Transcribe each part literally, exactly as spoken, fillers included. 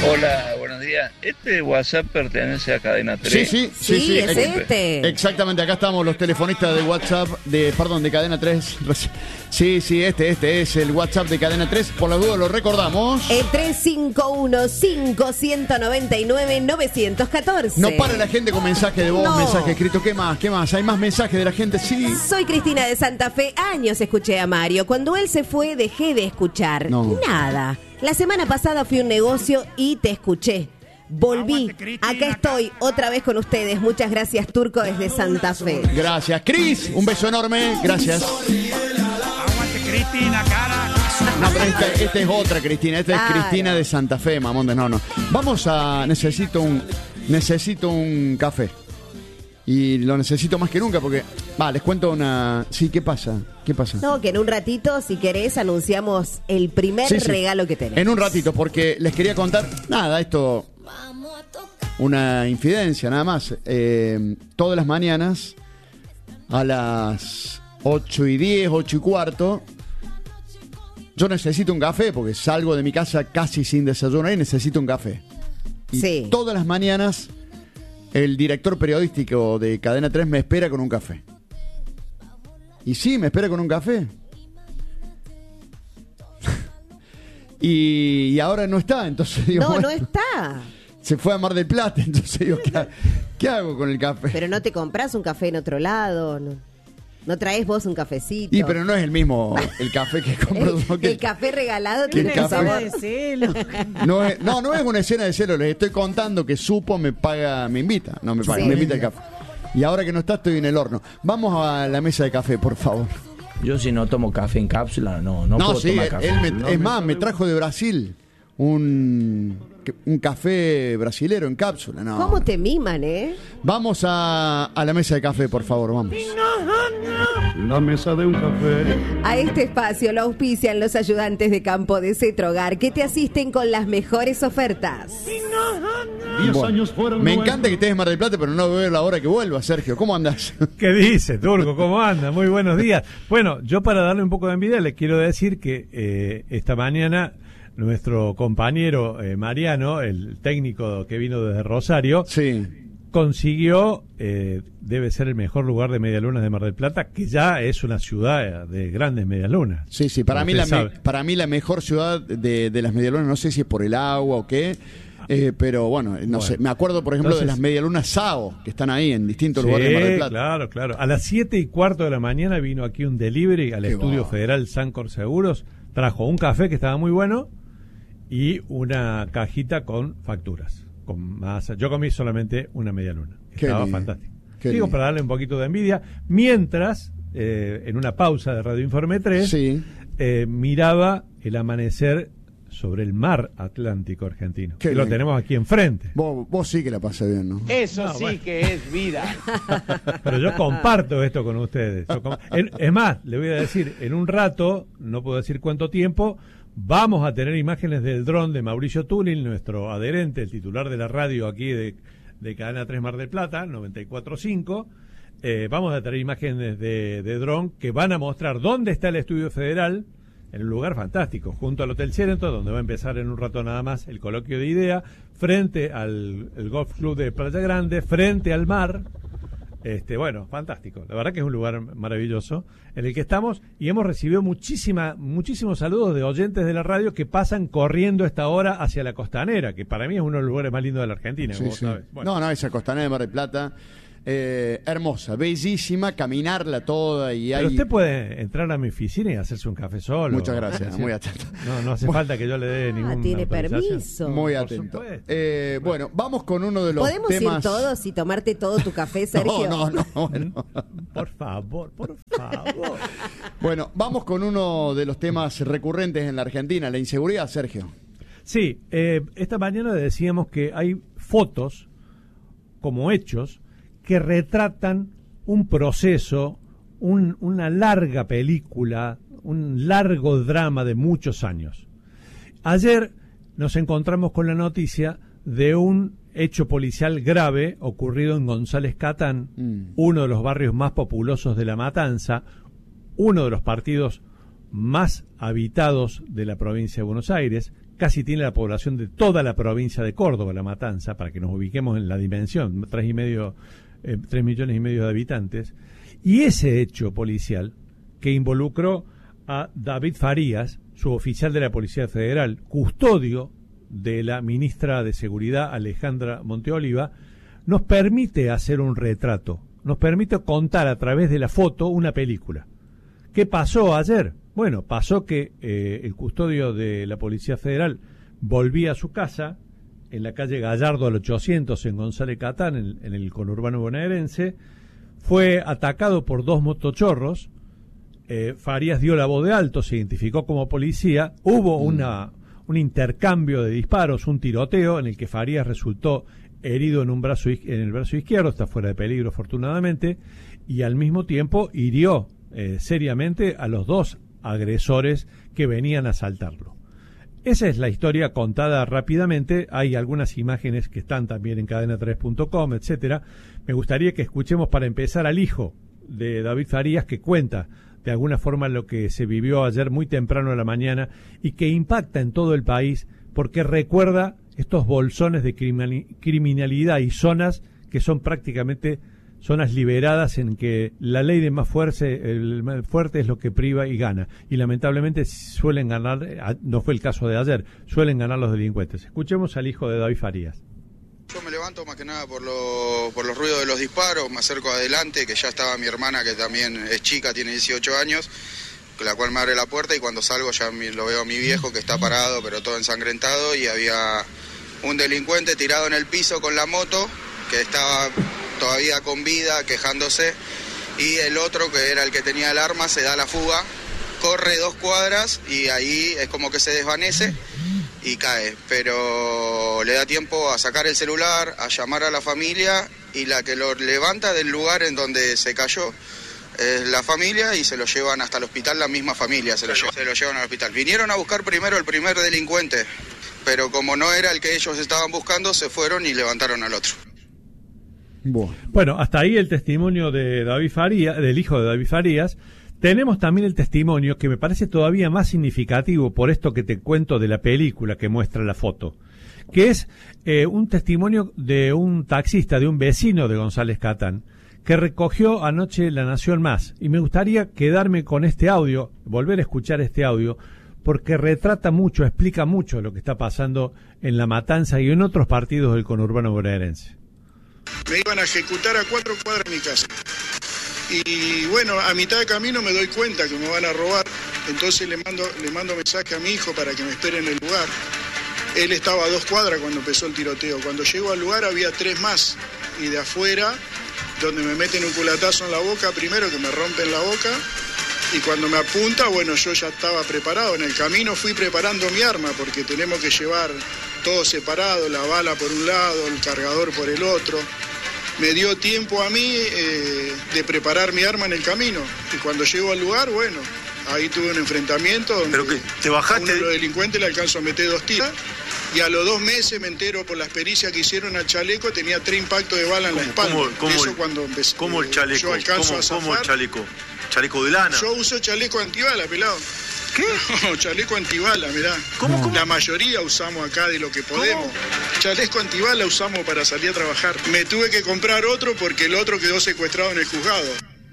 Hola, buenos días. ¿Este WhatsApp pertenece a Cadena tres? Sí, sí, sí, Sí, sí. es este. Exactamente, acá estamos los telefonistas de WhatsApp, de perdón, de Cadena tres. Sí, sí, este, este es el WhatsApp de Cadena tres. Por la duda lo recordamos. El tres cinco uno, cinco nueve nueve, nueve uno cuatro. No para la gente con mensaje de voz, No. mensaje escrito. ¿Qué más? ¿Qué más? ¿Hay más mensajes de la gente? Sí. Soy Cristina de Santa Fe. Años escuché a Mario. Cuando él se fue, dejé de escuchar. No. Nada. La semana pasada fui a un negocio y te escuché. Volví. Acá estoy otra vez con ustedes. Muchas gracias, Turco, desde Santa Fe. Gracias. Cris, un beso enorme. Gracias. Aguante Cristina, cara. No, pero esta, esta es otra Cristina. Esta Claro. es Cristina de Santa Fe, mamón de no, no. Vamos a... Necesito un... Necesito un café. Y lo necesito más que nunca porque... Va, les cuento una... Sí, ¿qué pasa? ¿Qué pasa? No, que en un ratito, si querés, anunciamos el primer Sí, sí. regalo que tenemos. En un ratito, porque les quería contar... Nada, esto... Una infidencia, nada más. Eh, todas las mañanas, a las ocho y diez, ocho y cuarto... Yo necesito un café porque salgo de mi casa casi sin desayunar y necesito un café. Y Sí. todas las mañanas el director periodístico de Cadena tres me espera con un café. Y sí, me espera con un café. y, y ahora no está, entonces digo, No, bueno, no está. se fue a Mar del Plata, entonces digo, ¿qué, ha- qué hago con el café? Pero no te compras un café en otro lado, no, no traes vos un cafecito. Y pero no es el mismo el café que compro. el, yo, que- el café regalado que el tiene un café- sabor. No, es, no, no es una escena de celo, les estoy contando que Supo me paga, me invita, no me paga, Sí. me invita el café. Y ahora que no está, estoy en el horno. Vamos a la mesa de café, por favor. Yo si no tomo café en cápsula, no, no, No, puedo sí, tomar él, café. él me- No, es me- más, me trajo de Brasil un, un café brasilero en cápsula. No. ¿Cómo te miman, eh? Vamos a, a la mesa de café, por favor, vamos. La mesa de un café. A este espacio lo auspician los ayudantes de campo de Cetrogar que te asisten con las mejores ofertas. Diez Bueno, años fueron me nuestros. encanta que estés en Mar del Plata, pero no veo la hora que vuelva, Sergio. ¿Cómo andás? ¿Qué dice, Turco? ¿Cómo anda? Muy buenos días. Bueno, yo para darle un poco de envidia les quiero decir que eh, esta mañana nuestro compañero eh, Mariano, el técnico que vino desde Rosario, Sí. consiguió, eh, debe ser el mejor lugar de medialunas de Mar del Plata, que ya es una ciudad de grandes medialunas. Sí, sí, para Como mí, la usted me- sabe. para mí la mejor ciudad de, de las medialunas, no sé si es por el agua o qué, eh, pero bueno, no Bueno. sé. Me acuerdo, por ejemplo, de Entonces- las medialunas Sao, que están ahí en distintos Sí, lugares de Mar del Plata. claro, claro. A las siete y cuarto de la mañana vino aquí un delivery al Qué Estudio va. Federal Sancor Seguros, trajo un café que estaba muy bueno y una cajita con facturas. Con masa. Yo comí solamente una media luna. Qué Estaba lindo, fantástico. qué Digo, lindo. para darle un poquito de envidia, mientras, eh, en una pausa de Radio Informe tres, Sí. eh, miraba el amanecer sobre el mar Atlántico argentino. Qué que lo lindo. tenemos aquí enfrente. Vos, vos sí que la pasé bien, ¿no? Eso No, sí bueno. que es vida. Pero yo comparto esto con ustedes. Yo com- en- es más, le voy a decir, en un rato, no puedo decir cuánto tiempo, vamos a tener imágenes del dron de Mauricio Tulin, nuestro adherente, el titular de la radio aquí de, de Cadena tres Mar del Plata, noventa y cuatro punto cinco. Eh, vamos a tener imágenes de, de dron que van a mostrar dónde está el Estudio Federal, en un lugar fantástico, junto al Hotel Cerenton, donde va a empezar en un rato nada más el coloquio de idea, frente al el Golf Club de Playa Grande, frente al mar. Este, bueno, fantástico. La verdad que es un lugar maravilloso en el que estamos y hemos recibido muchísima, muchísimos saludos de oyentes de la radio que pasan corriendo a esta hora hacia la costanera, que para mí es uno de los lugares más lindos de la Argentina, Sí, como sí. sabes. Bueno. No, no, esa costanera de Mar del Plata, eh, hermosa, bellísima, caminarla toda y Pero hay... usted puede entrar a mi oficina y hacerse un café solo. Muchas gracias, Sí. muy atento. No, no hace Bueno. falta que yo le dé ningún Ah, tiene permiso. Muy Por atento. supuesto. Eh, bueno, vamos con uno de los ¿Podemos temas... ir todos y tomarte todo tu café, Sergio? No, no, no, bueno. Por favor, por favor. Bueno, vamos con uno de los temas recurrentes en la Argentina, la inseguridad, Sergio. Sí, eh, esta mañana decíamos que hay fotos como hechos que retratan un proceso, un- una larga película, un largo drama de muchos años. Ayer nos encontramos con la noticia de un hecho policial grave ocurrido en González Catán, Mm. uno de los barrios más populosos de La Matanza, uno de los partidos más habitados de la provincia de Buenos Aires, casi tiene la población de toda la provincia de Córdoba, La Matanza, para que nos ubiquemos en la dimensión, tres y medio, eh, tres millones y medio de habitantes. Y ese hecho policial que involucró a David Farías, suboficial de la Policía Federal, custodio de la ministra de Seguridad, Alejandra Monteoliva, nos permite hacer un retrato, nos permite contar a través de la foto una película. ¿Qué pasó ayer? Bueno, pasó que eh, el custodio de la Policía Federal volvía a su casa en la calle Gallardo al ochocientos en González Catán, en, en el conurbano bonaerense, fue atacado por dos motochorros. eh, Farías dio la voz de alto, se identificó como policía, hubo mm. una... un intercambio de disparos, un tiroteo en el que Farías resultó herido en un brazo en el brazo izquierdo, está fuera de peligro afortunadamente, y al mismo tiempo hirió eh, seriamente a los dos agresores que venían a asaltarlo. Esa es la historia contada rápidamente. Hay algunas imágenes que están también en cadena tres punto com, etcétera. Me gustaría que escuchemos para empezar al hijo de David Farías, que cuenta de alguna forma lo que se vivió ayer muy temprano a la mañana y que impacta en todo el país porque recuerda estos bolsones de criminalidad y zonas que son prácticamente zonas liberadas en que la ley de más fuerte, el más fuerte es lo que priva y gana. Y lamentablemente suelen ganar, no fue el caso de ayer, suelen ganar los delincuentes. Escuchemos al hijo de David Farías. Yo me levanto más que nada por, lo, por los ruidos de los disparos, me acerco adelante, que ya estaba mi hermana, que también es chica, tiene dieciocho años, con la cual me abre la puerta, y cuando salgo ya lo veo a mi viejo, que está parado, pero todo ensangrentado, y había un delincuente tirado en el piso con la moto, que estaba todavía con vida, quejándose, y el otro, que era el que tenía el arma, se da la fuga, corre dos cuadras, y ahí es como que se desvanece, y cae, pero le da tiempo a sacar el celular, a llamar a la familia, y la que lo levanta del lugar en donde se cayó es la familia, y se lo llevan hasta el hospital, la misma familia se lo, lleva, se lo llevan al hospital. Vinieron a buscar primero el primer delincuente, pero como no era el que ellos estaban buscando, se fueron y levantaron al otro. Bueno, hasta ahí el testimonio de David Farías, del hijo de David Farías. Tenemos también el testimonio que me parece todavía más significativo por esto que te cuento de la película que muestra la foto, que es eh, un testimonio de un taxista, de un vecino de González Catán, que recogió anoche La Nación Más. Y me gustaría quedarme con este audio, volver a escuchar este audio, porque retrata mucho, explica mucho lo que está pasando en La Matanza y en otros partidos del conurbano bonaerense. Me iban a ejecutar a cuatro cuadras de mi casa. Y bueno, a mitad de camino me doy cuenta que me van a robar, entonces le mando, le mando mensaje a mi hijo para que me espere en el lugar. Él estaba a dos cuadras cuando empezó el tiroteo. Cuando llego al lugar había tres más, y de afuera, donde me meten un culatazo en la boca, primero que me rompen la boca, y cuando me apunta, bueno, yo ya estaba preparado. En el camino fui preparando mi arma, porque tenemos que llevar todo separado, la bala por un lado, el cargador por el otro. Me dio tiempo a mí eh, de preparar mi arma en el camino, y cuando llego al lugar, bueno, ahí tuve un enfrentamiento donde ¿Pero que te bajaste? a uno de los delincuentes le alcanzo a meter dos tiros, y a los dos meses me entero por las pericias que hicieron al chaleco, tenía tres impactos de bala en la espalda. ¿Cómo, cómo, Eso el, cuando empecé, ¿cómo el chaleco? Yo alcanzo ¿Cómo, a zafar. ¿Cómo el chaleco? ¿Chaleco de lana? Yo uso chaleco antibala, pelado. ¿Qué? No, chaleco antibala, mirá. ¿Cómo, cómo? La mayoría usamos acá de lo que podemos. ¿Cómo? Chaleco antibala usamos para salir a trabajar. Me tuve que comprar otro porque el otro quedó secuestrado en el juzgado.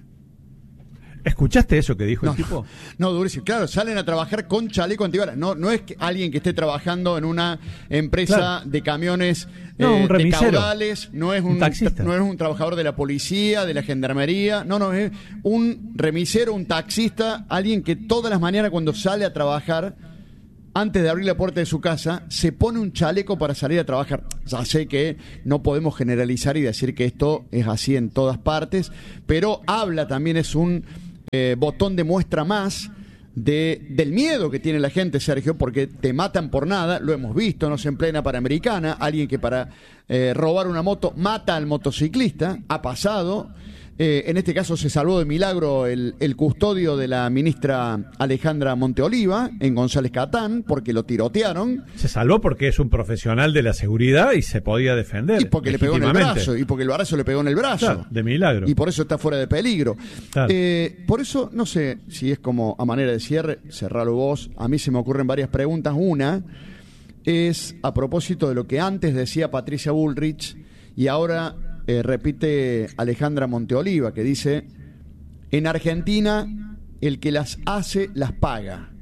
¿Escuchaste eso que dijo no, el tipo? No, durísimo. Claro, salen a trabajar con chaleco antibala. No, no es que alguien que esté trabajando en una empresa claro. de camiones no, eh, un remisero, de caudales, no es un, un taxista. No es un trabajador de la policía, de la gendarmería, no, no, es un remisero, un taxista, alguien que todas las mañanas cuando sale a trabajar, antes de abrir la puerta de su casa, se pone un chaleco para salir a trabajar. Ya sé que no podemos generalizar y decir que esto es así en todas partes, pero habla también, es un eh, botón de muestra más de, del miedo que tiene la gente, Sergio, porque te matan por nada. Lo hemos visto, no sé, en plena Panamericana, alguien que para eh, robar una moto mata al motociclista, ha pasado. Eh, en este caso se salvó de milagro el, el custodio de la ministra Alejandra Monteoliva en González Catán, porque lo tirotearon. Se salvó porque es un profesional de la seguridad y se podía defender. Y porque le pegó en el brazo, y porque el barazo le pegó en el brazo. Claro, de milagro. Y por eso está fuera de peligro. Claro. Eh, por eso, no sé si es como a manera de cierre, cerralo vos. A mí se me ocurren varias preguntas. Una, es a propósito de lo que antes decía Patricia Bullrich y ahora eh, repite Alejandra Monteoliva, que dice: en Argentina el que las hace las paga.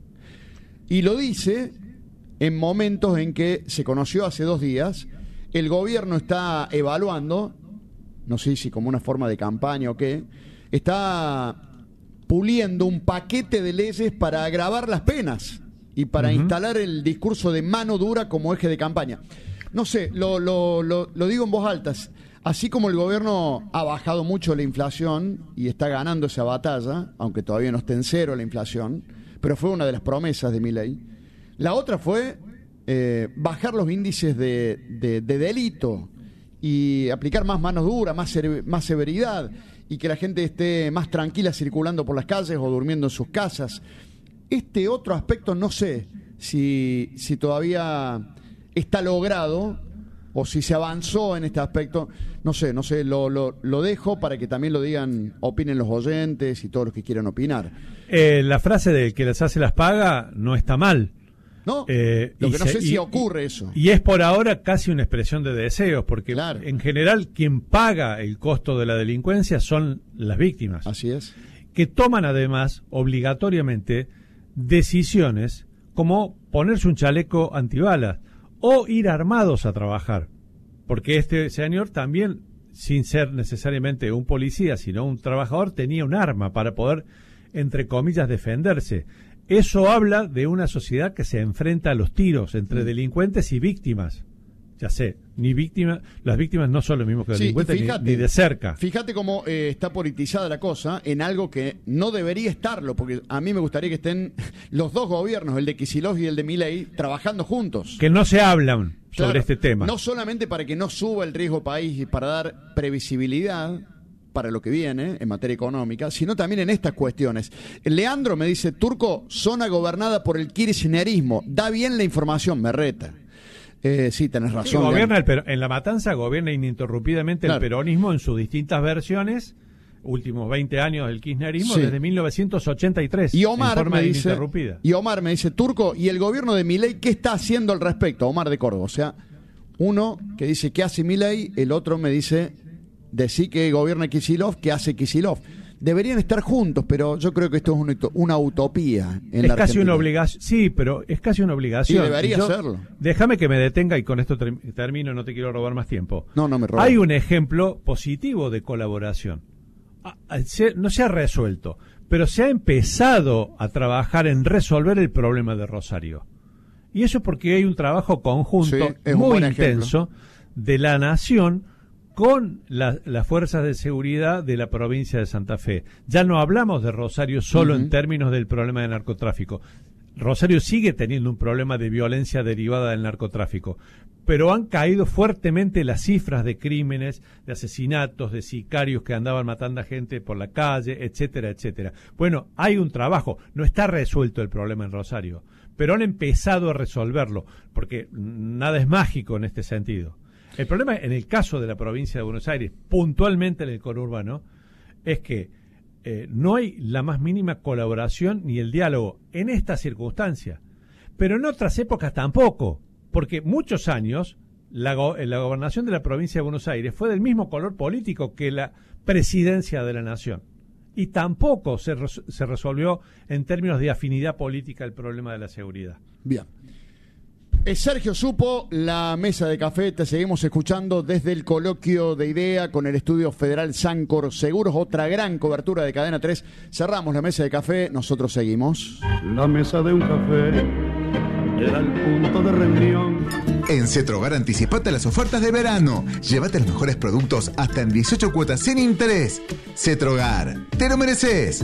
Y lo dice en momentos en que se conoció hace dos días, el gobierno está evaluando, no sé si como una forma de campaña o qué, está puliendo un paquete de leyes para agravar las penas y para uh-huh. instalar el discurso de mano dura como eje de campaña. No sé, lo, lo, lo, lo digo en voz alta. Así como el gobierno ha bajado mucho la inflación y está ganando esa batalla, aunque todavía no esté en cero la inflación, pero fue una de las promesas de Milei. La otra fue eh, bajar los índices de, de, de delito y aplicar más manos duras, más, más severidad, y que la gente esté más tranquila circulando por las calles o durmiendo en sus casas. Este otro aspecto no sé si, si todavía está logrado o si se avanzó en este aspecto. No sé, no sé, lo, lo, lo dejo para que también lo digan, opinen los oyentes y todos los que quieran opinar. Eh, la frase de que las hace las paga no está mal. No, eh, lo que no se, sé si y, ocurre eso. Y es por ahora casi una expresión de deseos, porque claro. en general quien paga el costo de la delincuencia son las víctimas. Así es. Que toman además obligatoriamente decisiones como ponerse un chaleco antibalas o ir armados a trabajar. Porque este señor también, sin ser necesariamente un policía, sino un trabajador, tenía un arma para poder, entre comillas, defenderse. Eso habla de una sociedad que se enfrenta a los tiros entre delincuentes y víctimas. Ya sé, ni víctimas, las víctimas no son lo mismo que los sí, delincuentes, fíjate, ni, ni de cerca. Fíjate cómo eh, está politizada la cosa en algo que no debería estarlo, porque a mí me gustaría que estén los dos gobiernos, el de Kicillof y el de Milei, trabajando juntos. Que no se hablan sobre claro, este tema. No solamente para que no suba el riesgo país y para dar previsibilidad para lo que viene en materia económica, sino también en estas cuestiones. Leandro me dice: Turco, zona gobernada por el kirchnerismo, da bien la información, me reta. Eh, sí, tenés razón. Sí, gobierna el per- en La Matanza gobierna ininterrumpidamente claro. el peronismo en sus distintas versiones, últimos veinte años del kirchnerismo, sí. desde mil novecientos ochenta y tres, y Omar en forma me dice, ininterrumpida. Y Omar me dice: Turco, ¿y el gobierno de Milei qué está haciendo al respecto? Omar de Córdoba. O sea, uno que dice ¿qué hace Milei? El otro me dice: decir que gobierna Kicillof, que hace Kicillof. Deberían estar juntos, pero yo creo que esto es una, una utopía en es la casi Argentina. Una obligación, sí, pero es casi una obligación. Sí, debería yo, serlo. Déjame que me detenga y con esto ter- termino, no te quiero robar más tiempo. No, no me robas. Hay un ejemplo positivo de colaboración. Ah, se, no se ha resuelto, pero se ha empezado a trabajar en resolver el problema de Rosario. Y eso porque hay un trabajo conjunto sí, muy intenso de la nación con la, las fuerzas de seguridad de la provincia de Santa Fe. Ya no hablamos de Rosario solo uh-huh. en términos del problema de narcotráfico. Rosario sigue teniendo un problema de violencia derivada del narcotráfico, pero han caído fuertemente las cifras de crímenes, de asesinatos, de sicarios que andaban matando a gente por la calle, etcétera, etcétera. Bueno, hay un trabajo, no está resuelto el problema en Rosario, pero han empezado a resolverlo, porque nada es mágico en este sentido. El problema en el caso de la provincia de Buenos Aires, puntualmente en el conurbano, es que eh, no hay la más mínima colaboración ni el diálogo en esta circunstancia. Pero en otras épocas tampoco, porque muchos años la, go- la gobernación de la provincia de Buenos Aires fue del mismo color político que la presidencia de la nación. Y tampoco se, res- se resolvió en términos de afinidad política el problema de la seguridad. Bien. Sergio Supo, la mesa de café, te seguimos escuchando desde el coloquio de IDEA con el Estudio Federal Sancor Seguros, otra gran cobertura de Cadena tres. Cerramos la mesa de café, nosotros seguimos. La mesa de un café era el punto de reunión. En Cetrogar anticipate las ofertas de verano. Llévate los mejores productos hasta en dieciocho cuotas sin interés. Cetrogar, te lo mereces.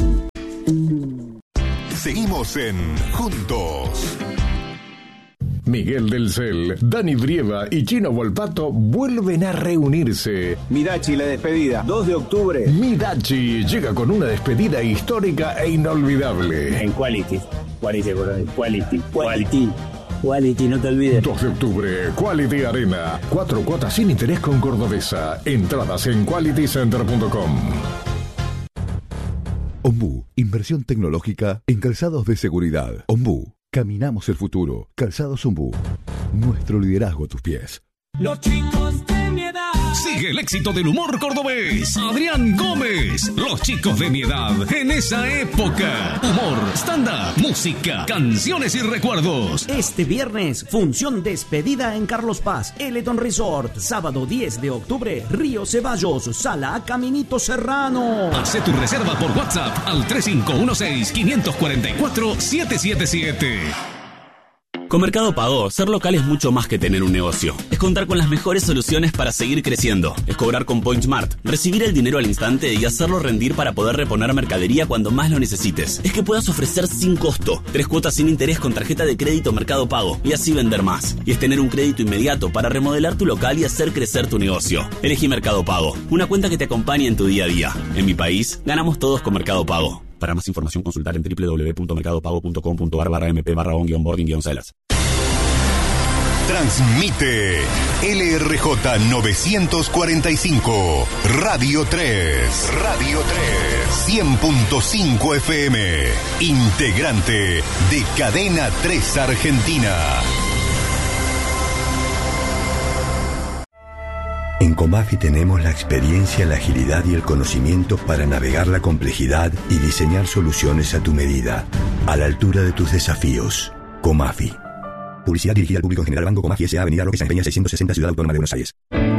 Seguimos en Juntos. Miguel del Cel, Dani Brieva y Chino Volpato vuelven a reunirse. Midachi, la despedida, dos de octubre. Midachi llega con una despedida histórica e inolvidable. En Quality, Quality, Quality, Quality, Quality, no te olvides. dos de octubre, Quality Arena. Cuatro cuotas sin interés con Cordobesa. Entradas en quality center punto com. Ombú, inversión tecnológica en calzados de seguridad. Ombú. Caminamos el futuro. Calzados Ombú. nuestro liderazgo a tus pies. Los chicos de mi edad. Sigue el éxito del humor cordobés. Adrián Gómez. Los chicos de mi edad. En esa época. Humor, stand-up, música, canciones y recuerdos. Este viernes, función despedida en Carlos Paz, Eleton Resort. Sábado diez de octubre, Río Ceballos, Sala Caminito Serrano. Hace tu reserva por WhatsApp al tres cinco uno seis, cinco cuatro cuatro, siete siete siete. Con Mercado Pago, ser local es mucho más que tener un negocio. Es contar con las mejores soluciones para seguir creciendo. Es cobrar con PointSmart, recibir el dinero al instante y hacerlo rendir para poder reponer mercadería cuando más lo necesites. Es que puedas ofrecer sin costo, tres cuotas sin interés con tarjeta de crédito Mercado Pago y así vender más. Y es tener un crédito inmediato para remodelar tu local y hacer crecer tu negocio. Elegí Mercado Pago, una cuenta que te acompañe en tu día a día. En mi país, ganamos todos con Mercado Pago. Para más información, consultar en doble u doble u doble u punto mercado pago punto com punto a r barra m p barra on guión boarding guión celas. Transmite L R J novecientos cuarenta y cinco, Radio tres, Radio tres, cien punto cinco F M, integrante de Cadena tres Argentina. En Comafi tenemos la experiencia, la agilidad y el conocimiento para navegar la complejidad y diseñar soluciones a tu medida, a la altura de tus desafíos. Comafi. Publicidad dirigida al público en general. Banco Comafi S A. Avenida Roque San Peña seiscientos sesenta, Ciudad Autónoma de Buenos Aires.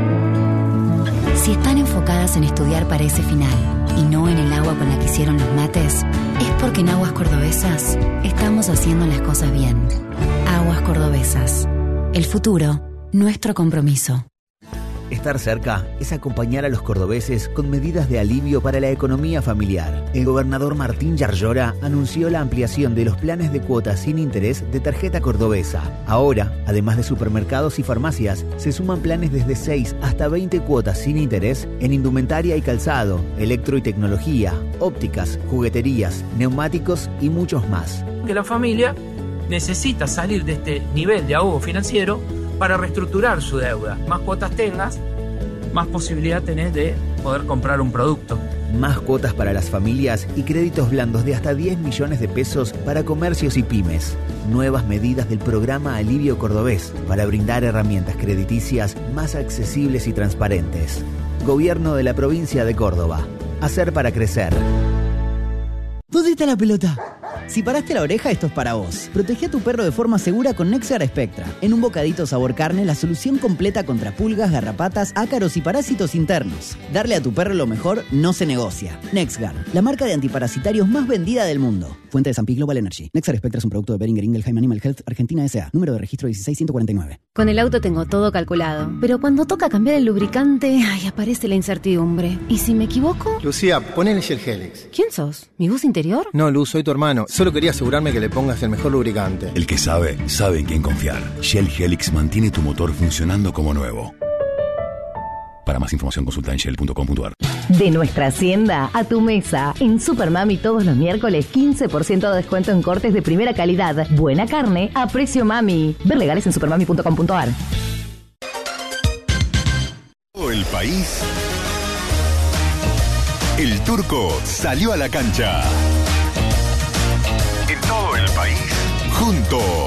Si están enfocadas en estudiar para ese final y no en el agua con la que hicieron los mates, es porque en Aguas Cordobesas estamos haciendo las cosas bien. Aguas Cordobesas. El futuro, nuestro compromiso. Estar cerca es acompañar a los cordobeses con medidas de alivio para la economía familiar. El gobernador Martín Yarlora anunció la ampliación de los planes de cuotas sin interés de tarjeta cordobesa. Ahora, además de supermercados y farmacias, se suman planes desde seis hasta veinte cuotas sin interés en indumentaria y calzado, electro y tecnología, ópticas, jugueterías, neumáticos y muchos más. Que la familia necesita salir de este nivel de ahogo financiero para reestructurar su deuda. Más cuotas tengas, más posibilidad tenés de poder comprar un producto. Más cuotas para las familias y créditos blandos de hasta diez millones de pesos para comercios y pymes. Nuevas medidas del programa Alivio Cordobés para brindar herramientas crediticias más accesibles y transparentes. Gobierno de la provincia de Córdoba. Hacer para crecer. ¿Dónde está la pelota? Si paraste la oreja, esto es para vos. Protege a tu perro de forma segura con Nexguard Spectra. En un bocadito sabor carne, la solución completa contra pulgas, garrapatas, ácaros y parásitos internos. Darle a tu perro lo mejor no se negocia. Nexguard, la marca de antiparasitarios más vendida del mundo. Fuente de San Pi Global Energy. Nexguard Spectra es un producto de Boehringer Ingelheim Animal Health Argentina S A. Número de registro dieciséis ciento cuarenta y nueve. Con el auto tengo todo calculado. Pero cuando toca cambiar el lubricante, ay, aparece la incertidumbre. ¿Y si me equivoco? Lucía, ponele Shell Helix. ¿Quién sos? ¿Mi bus interior? No, Luz, soy tu hermano. Solo quería asegurarme que le pongas el mejor lubricante. El que sabe, sabe en quién confiar. Shell Helix mantiene tu motor funcionando como nuevo. Para más información consulta en shell punto com punto a r. De nuestra hacienda a tu mesa. En Supermami todos los miércoles quince por ciento de descuento en cortes de primera calidad. Buena carne a precio mami. Ver legales en supermami punto com punto a r. El país. El Turco salió a la cancha. En todo el país, juntos.